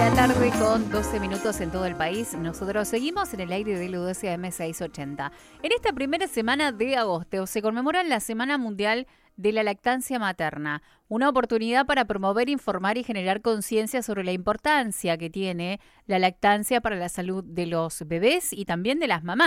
la tarde con 12 minutos en todo el país. Nosotros seguimos en el aire del UDCM 680. En esta primera semana de agosto se conmemora la Semana Mundial de la Lactancia Materna, una oportunidad para promover, informar y generar conciencia sobre la importancia que tiene la lactancia para la salud de los bebés y también de las mamás.